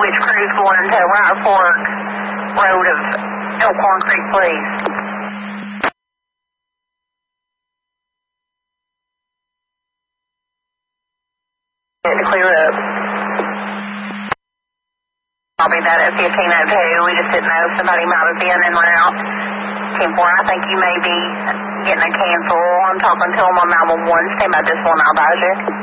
which crew's going into Rider Fork Road of Elkhorn Creek, please. To clear up. I'll be that at 1502. We just didn't know if somebody might have been en route. 10-4, I think you may be getting a cancel. I'm talking to them on 911. Stand by this one, I'll advise you.